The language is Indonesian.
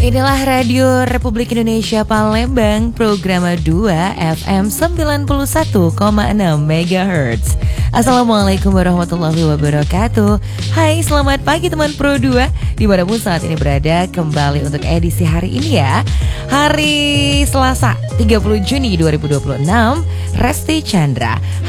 Inilah Radio Republik Indonesia Palembang, program 2 FM 91,6 MHz. Assalamualaikum warahmatullahi wabarakatuh. Hai, selamat pagi teman Pro 2 dimanapun saat ini berada, kembali untuk edisi hari ini ya. Hari Selasa 30 Juni 2026, Resti Chandra.